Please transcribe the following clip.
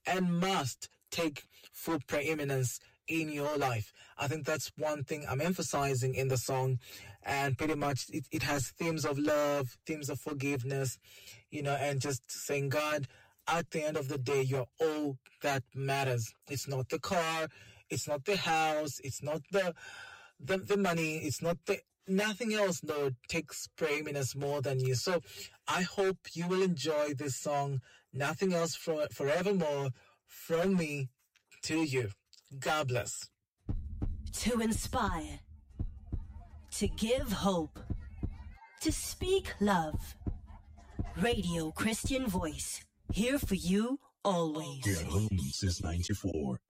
and must take full preeminence in your life. I think that's one thing I'm emphasizing in the song, and pretty much it has themes of love, themes of forgiveness, and just saying, God, at the end of the day, you're all that matters. It's not the car, it's not the house, it's not the money, it's not nothing else, Lord, takes preeminence more than you. So I hope you will enjoy this song, Nothing Else Forevermore, from me to you. God bless. To inspire, to give hope, to speak love. Radio Christian Voice, here for you always. Your home since 94.